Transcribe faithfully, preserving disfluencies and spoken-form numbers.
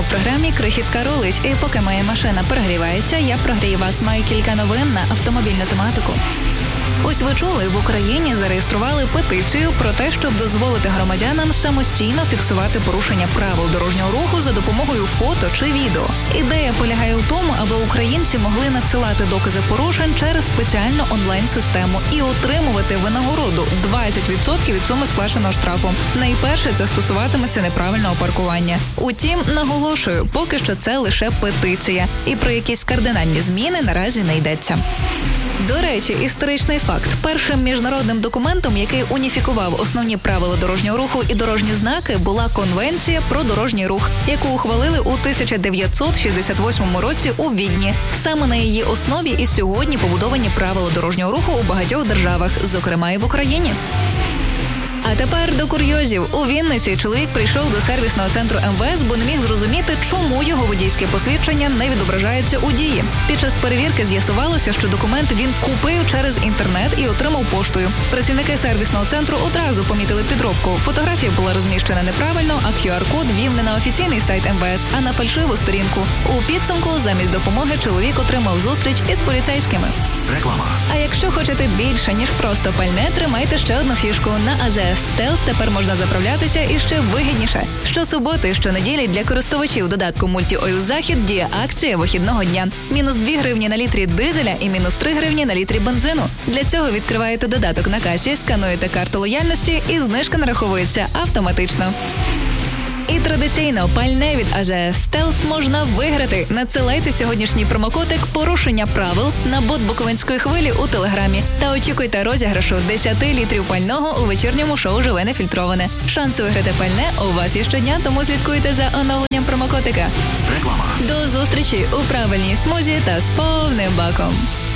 у програмі «Крихітка рулить». І поки моя машина прогрівається, я прогрію вас. Маю кілька новин на автомобільну тематику. Ось ви чули, в Україні зареєстрували петицію про те, щоб дозволити громадянам самостійно фіксувати порушення правил дорожнього руху за допомогою фото чи відео. Ідея полягає у тому, аби українці могли надсилати докази порушень через спеціальну онлайн-систему і отримувати винагороду двадцять відсотків від суми сплаченого штрафу. Найперше це стосуватиметься неправильного паркування. Утім, наголошую, поки що це лише петиція. І про якісь кардинальні зміни наразі не йдеться. До речі, історичний факт. Першим міжнародним документом, який уніфікував основні правила дорожнього руху і дорожні знаки, була Конвенція про дорожній рух, яку ухвалили у тисяча дев'ятсот шістдесят восьмому році у Відні. Саме на її основі і сьогодні побудовані правила дорожнього руху у багатьох державах, зокрема і в Україні. А тепер до курйозів. У Вінниці чоловік прийшов до сервісного центру ем ве ес, бо не міг зрозуміти, чому його водійське посвідчення не відображається у дії. Під час перевірки з'ясувалося, що документ він купив через інтернет і отримав поштою. Працівники сервісного центру одразу помітили підробку. Фотографія була розміщена неправильно, а кю ар-код ввів не на офіційний сайт ем ве ес, а на фальшиву сторінку. У підсумку замість допомоги чоловік отримав зустріч із поліцейськими. Реклама. А якщо хочете більше, ніж просто пальне, тримайте ще одну фішку. На а зет ес Stealth тепер можна заправлятися і ще вигідніше. Щосуботи і щонеділі для користувачів додатку Multi-Oil Захід діє акція вихідного дня. Мінус дві гривні на літрі дизеля і мінус три гривні на літрі бензину. Для цього відкриваєте додаток на касі, скануєте карту лояльності і знижка нараховується автоматично. І традиційно пальне від а зет ес Stealth можна виграти. Надсилайте сьогоднішній промокодик «Порушення правил» на бот Буковинської хвилі у Телеграмі та очікуйте розіграшу десять літрів пального у вечірньому шоу «Живе нефільтроване». Шанси виграти пальне у вас є щодня, тому слідкуйте за оновленням промокодика. Реклама. До зустрічі у правильній смузі та з повним баком.